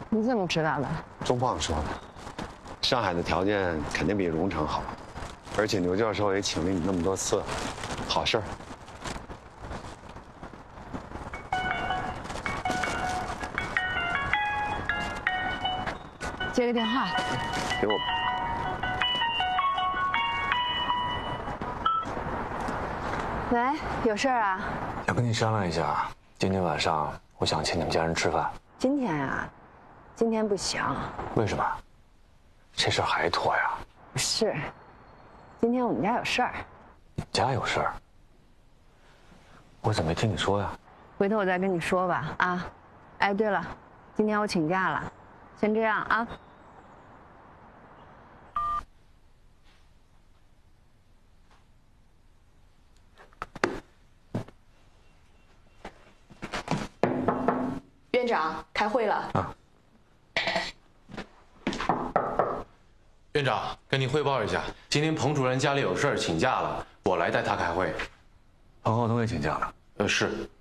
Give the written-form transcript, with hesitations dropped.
你怎么知道的？ 钟胖说的。上海的条件肯定比荣城好，而且牛教授也请了你那么多次，好事儿。 接个电话。 给我。 喂，有事儿啊？ 想跟你商量一下，今天晚上我想请你们家人吃饭。 今天啊，今天不行。 为什么？这事儿还拖呀？ 是，今天我们家有事儿。 你家有事儿？我怎么没听你说呀？ 回头我再跟你说吧。啊，哎，对了，今天我请假了，先这样啊。 院长，开会了。 啊。 院长，跟您汇报一下，今天彭主任家里有事儿请假了，我来带他开会。 彭浩东也请假了。 是。